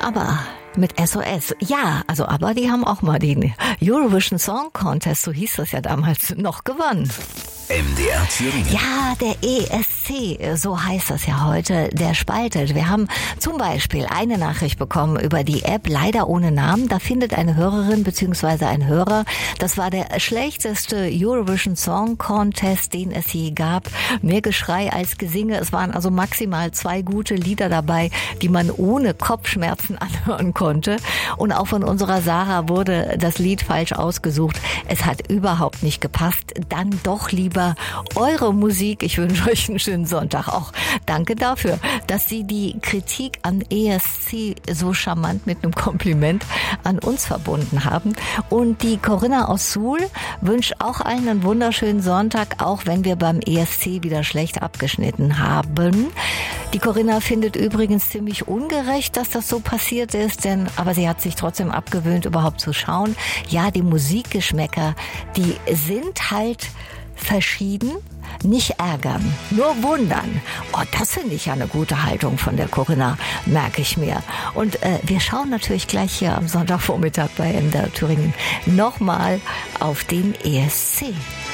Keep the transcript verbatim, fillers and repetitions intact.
Aber mit S O S. Ja, also aber die haben auch mal den Eurovision Song Contest, so hieß das ja damals, noch gewonnen. M D R Thüringen. Ja, der E S C, so heißt das ja heute, der spaltet. Wir haben zum Beispiel eine Nachricht bekommen über die App, leider ohne Namen. Da findet eine Hörerin bzw. ein Hörer, das war der schlechteste Eurovision Song Contest, den es je gab. Mehr Geschrei als Gesinge. Es waren also maximal zwei gute Lieder dabei, die man ohne Kopfschmerzen anhören konnte. Und auch von unserer Sarah wurde das Lied falsch ausgesucht. Es hat überhaupt nicht gepasst. Dann doch lieber eure Musik. Ich wünsche euch einen schönen Sonntag. Auch danke dafür, dass Sie die Kritik an E S C so charmant mit einem Kompliment an uns verbunden haben. Und die Corinna aus Suhl wünscht auch allen einen wunderschönen Sonntag, auch wenn wir beim E S C wieder schlecht abgeschnitten haben. Die Corinna findet übrigens ziemlich ungerecht, dass das so passiert ist, denn aber sie hat sich trotzdem abgewöhnt, überhaupt zu schauen. Ja, die Musikgeschmäcker, die sind halt verschieden, nicht ärgern, nur wundern. Oh, das finde ich ja eine gute Haltung von der Corinna, merke ich mir. Und äh, wir schauen natürlich gleich hier am Sonntagvormittag bei M D R Thüringen nochmal auf den E S C.